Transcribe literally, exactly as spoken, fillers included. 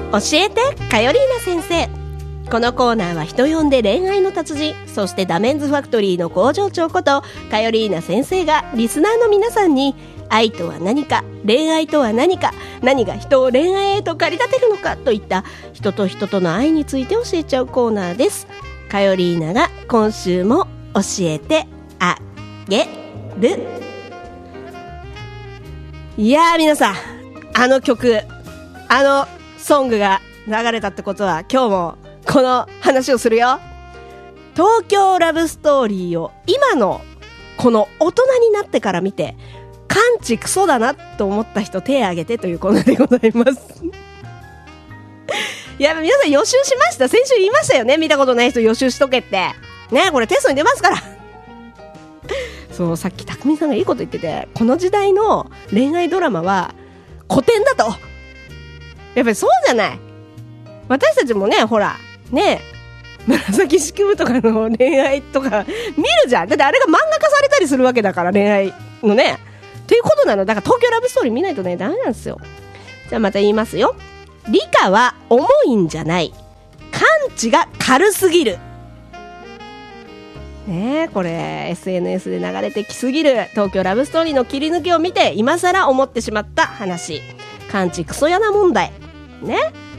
教えてカヨリーナ先生。このコーナーは人呼んで恋愛の達人、そしてダメンズファクトリーの工場長ことカヨリーナ先生がリスナーの皆さんに愛とは何か、恋愛とは何か、何が人を恋愛へと駆り立てるのかといった人と人との愛について教えちゃうコーナーです。カヨリーナが今週も教えてあげる。いやー皆さん、あの曲、あのソングが流れたってことは今日もこの話をするよ。東京ラブストーリーを今のこの大人になってから見てカンチクソだなと思った人手を挙げてというコーナーでございますいや皆さん予習しました。先週言いましたよね、見たことない人予習しとけってね。これテストに出ますからそう、さっき匠さんがいいこと言ってて、この時代の恋愛ドラマは古典だと。やっぱりそうじゃない。私たちもね、ほらね、紫式部とかの恋愛とか見るじゃん。だってあれが漫画化されたりするわけだから、恋愛のねっていうことなの。だから東京ラブストーリー見ないとねダメなんですよ。じゃあまた言いますよ。理科は重いんじゃない、感知が軽すぎるね。えこれ エスエヌエス で流れてきすぎる東京ラブストーリーの切り抜きを見て今更思ってしまった話、感知クソやな問題ね。